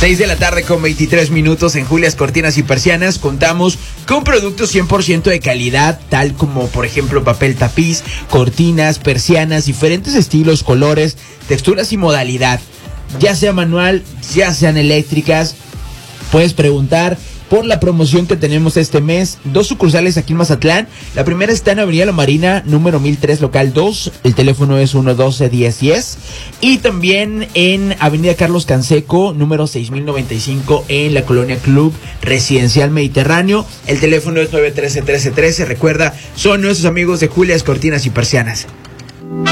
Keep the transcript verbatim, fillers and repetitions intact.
seis de la tarde con veintitrés minutos en Julias Cortinas y Persianas. Contamos con productos cien por ciento de calidad, tal como por ejemplo papel tapiz, cortinas, persianas, diferentes estilos, colores, texturas y modalidad. Ya sea manual, ya sean eléctricas, puedes preguntar por la promoción que tenemos este mes. Dos sucursales aquí en Mazatlán. La primera está en Avenida La Marina, número mil tres, local dos. El teléfono es uno doce diez diez. Y también en Avenida Carlos Canseco, número seis mil noventa y cinco, en la Colonia Club Residencial Mediterráneo. El teléfono es nueve uno tres, uno tres uno tres. Recuerda, son nuestros amigos de Julias Cortinas y Persianas.